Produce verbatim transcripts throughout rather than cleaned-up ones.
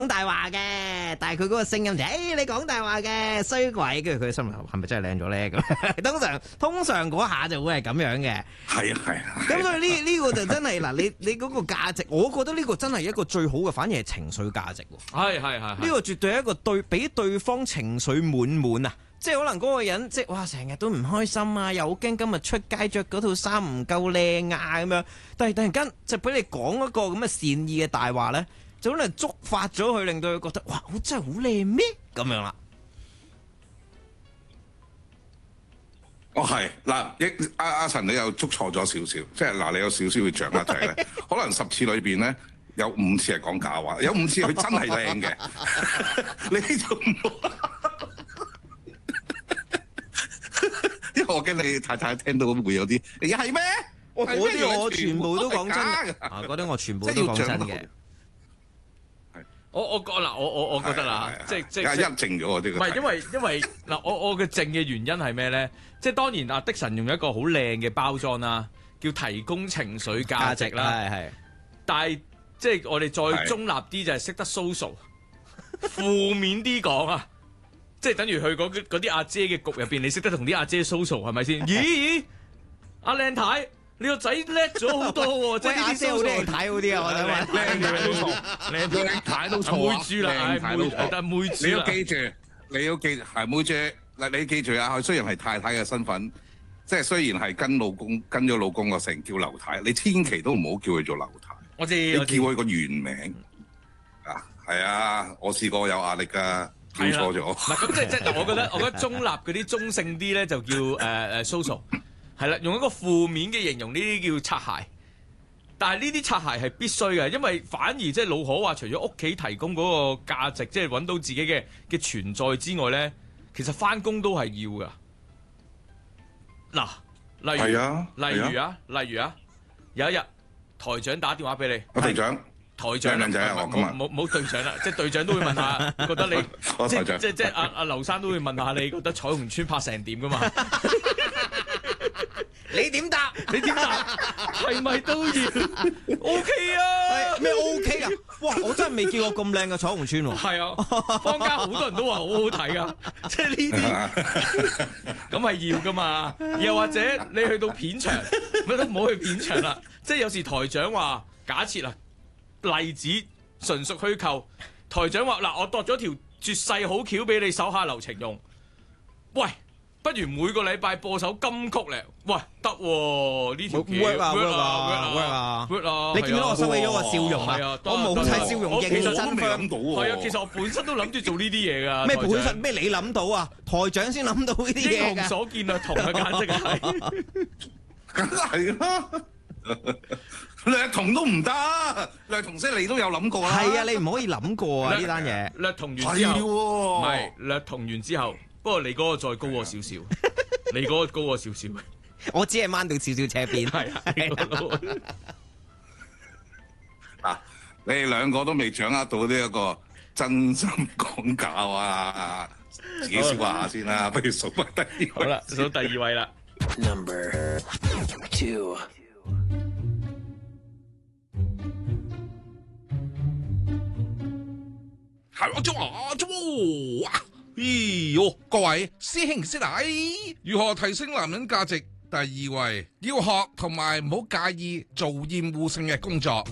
大話嘅，但係佢嗰個聲音就誒、欸、你講大話嘅衰鬼，跟住佢心諗係咪真係靚咗咧？咁通常通常嗰下就會係咁樣嘅。 係啊係啊。 咁所以呢呢個就真係嗱，你你嗰個價值，我覺得呢個真係一個最好嘅，反而係情緒價值喎。 係係係。 呢個絕對係一個對俾對方情緒滿滿啊！即係可能嗰個人即係哇，成日都唔開心啊，又好驚今日出街着嗰套衫唔夠靚啊咁樣。但係突然間就俾你講一個咁嘅善意嘅大話咧，就可能觸發咗佢，令到佢覺得哇，好真係好靚咩咁樣啦。 哦係嗱，阿阿陳你又捉錯咗少少，即係嗱你有少少嘅掌握就係咧，可能十次裏邊咧有五次係講假話，有五次佢真係靚嘅，你就唔好。因為我驚你太太聽到會有啲，你係咩？ 我嗰啲我全部都講真嘅， 啊嗰啲我全部都講真嘅。 我我覺嗱，我我我覺得啦，即係即係一靜咗我啲。唔係因為因為嗱，我我嘅靜嘅原因係咩咧？即係當然阿的神用一個好靚嘅包裝啦，叫提供情緒價值啦， 係係。 但係即係我哋再中立啲就係識得 social， 負面啲講啊。即係等於去嗰嗰啲阿姐嘅局入邊，你識得同啲阿姐 social 係咪先？咦，阿靚太，你個仔叻咗好多喎！即係阿姐好靚太好啲啊！我想問， 靚太都錯，靚太都錯， 妹豬啦， 靚太都錯， 但妹豬你要記住，你要記係妹豬嗱，你記住啊！佢雖然係太太嘅身份，即係雖然係跟老公跟咗老公個姓叫劉太，你千祈都唔好叫佢做劉太。 我知， 你叫佢個原名啊，係啊，我試過有壓力㗎。叫錯咗， 唔係咁即係即係，我覺得我覺得中立嗰啲中性啲咧就叫誒誒、uh, social， 係啦，用一個負面嘅形容呢啲叫擦鞋，但係呢啲擦鞋係必須嘅，因為反而即係老可話，除咗屋企提供嗰個價值，即係揾到自己嘅嘅存在之外咧，其實返工都係要㗎。嗱，例如， 啊、 例如啊，例如啊，有一日台長打電話俾你， 我台長。 台長靚仔啊！我今日冇冇隊長啦，即係隊長都會問下，覺得你即台長即即阿阿劉生都會問下你覺得彩虹村拍成點噶嘛？ 你點答？ 你點答？係咪都要 ？O K 啊？ 咩 O K 啊？哇！我真係未見過咁靚嘅彩虹村喎。 係啊，坊間好多人都話好好睇噶，即係呢啲咁係要噶嘛？又或者你去到片場，乜都唔好去片場啦。即係有時台長話假設啊。例子純屬虛構，台長話嗱，我度咗條絕世好橋俾你手下留情用。喂，不如每個禮拜播首金曲咧？喂，得喎呢條橋 work 啊 work 啊 work 啊 work 啊！ 你見到我收起咗個笑容啊？我冇晒笑容，認真諗到喎。 係啊，其實我本身都諗住做呢啲嘢㗎。 咩本身咩？你諗到啊？台長先諗到呢啲嘢㗎。 英雄所見略同嘅簡直係， 梗係啦。略同都唔得，略同即係你都有諗過啦。 係啊，你唔可以諗過啊呢單嘢。 略同完之後，唔係係略同完之後，不過你嗰個再高我少少，你嗰個高我少少。 我只係掹到少少斜邊。 係啊。 嗱，你哋兩個都未掌握到呢一個真心講假啊！自己消化下先啦，不如數翻第二位。 好啦，數第二位啦。 Number two。 係我做啊做啊！咦喲，各位師兄師弟，如何提升男人價值？第二位要學同埋唔好介意做厭惡性嘅工作。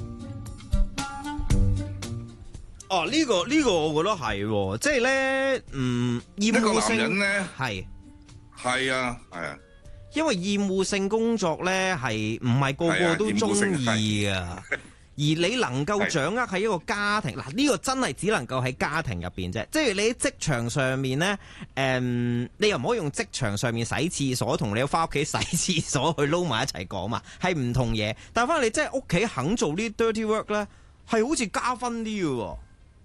哦，呢個呢個我覺得係，即係咧，嗯，厭惡性一個男人咧係係啊係啊， 因為厭惡性工作咧係唔係個個都中意噶。而你能夠掌握喺一個家庭，嗱呢個真係只能夠喺家庭入邊啫。即係你喺職場上面呢，誒、嗯，你又唔可以用職場上面洗廁所同你翻屋企洗廁所去撈埋一齊講嘛，係唔同嘢。但係翻你真係屋企肯做呢啲 dirty work 呢，係好似加分啲嘅喎。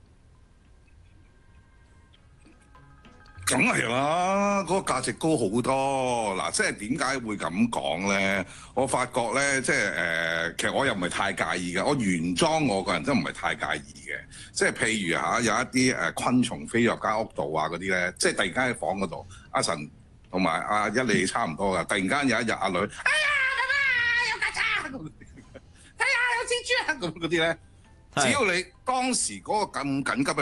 梗係啦，嗰、那個價值高好多。嗱，即係點解會咁講咧？我發覺咧，即係誒、呃，其實我又唔係太介意嘅。我原裝我個人真唔係太介意嘅。即係譬如嚇，有一啲誒昆蟲飛入間屋度啊嗰啲咧，即係突然間喺房嗰度，阿神同埋阿一利差唔多噶。突然間有一日阿女，哎呀咁啊有曱甴，哎呀有蜘蛛啊咁嗰啲咧， 只要你當時嗰個咁緊急嘅